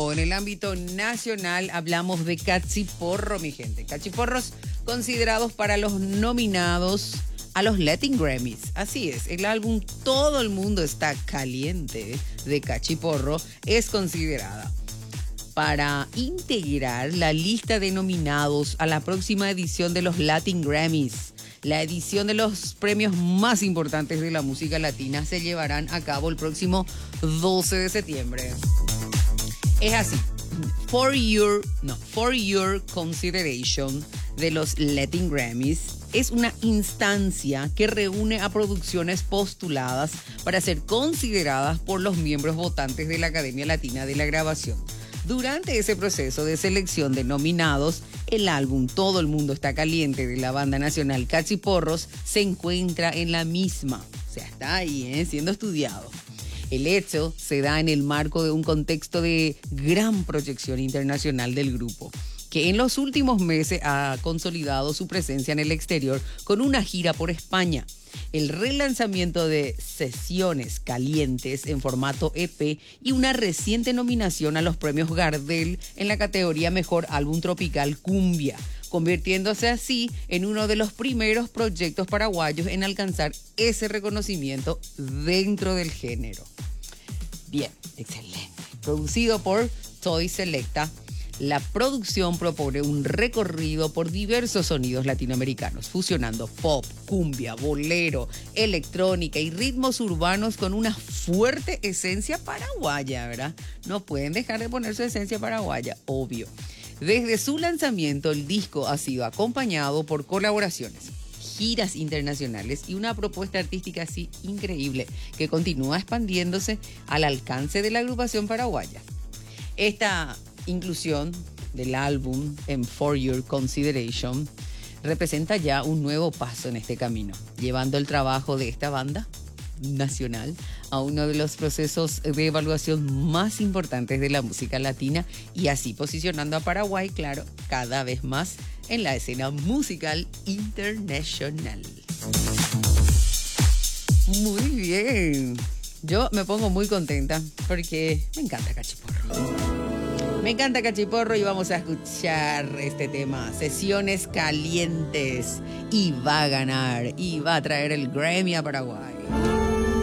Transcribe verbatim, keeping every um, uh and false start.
ámbito, en el ámbito nacional, hablamos de Cachiporro, mi gente. Cachiporros considerados para los nominados a los Latin Grammys. Así es, el álbum Todo el Mundo Está Caliente de Cachiporro es considerada para integrar la lista de nominados a la próxima edición de los Latin Grammys. La edición de los premios más importantes de la música latina se llevarán a cabo el próximo doce de septiembre. Es así. For your, no, for your consideration de los Latin Grammys es una instancia que reúne a producciones postuladas para ser consideradas por los miembros votantes de la Academia Latina de la Grabación. Durante ese proceso de selección de nominados, el álbum Todo el Mundo Está Caliente de la banda nacional Cachiporros se encuentra en la misma. O sea, está ahí, ¿eh? siendo estudiado. El hecho se da en el marco de un contexto de gran proyección internacional del grupo, que en los últimos meses ha consolidado su presencia en el exterior con una gira por España. El relanzamiento de Sesiones Calientes en formato E P y una reciente nominación a los premios Gardel en la categoría Mejor Álbum Tropical Cumbia, convirtiéndose así en uno de los primeros proyectos paraguayos en alcanzar ese reconocimiento dentro del género. Bien, excelente. Producido por Toy Selecta, la producción propone un recorrido por diversos sonidos latinoamericanos, fusionando pop, cumbia, bolero, electrónica y ritmos urbanos con una fuerte esencia paraguaya, ¿verdad? No pueden dejar de poner su esencia paraguaya, obvio. Desde su lanzamiento, el disco ha sido acompañado por colaboraciones, giras internacionales y una propuesta artística así increíble que continúa expandiéndose al alcance de la agrupación paraguaya. Esta inclusión del álbum en For Your Consideration representa ya un nuevo paso en este camino, llevando el trabajo de esta banda nacional a uno de los procesos de evaluación más importantes de la música latina y así posicionando a Paraguay, claro, cada vez más en la escena musical internacional. Muy bien. Yo me pongo muy contenta porque me encanta Cachiporro. Me encanta Cachiporro y vamos a escuchar este tema, Sesiones Calientes, y va a ganar y va a traer el Grammy a Paraguay.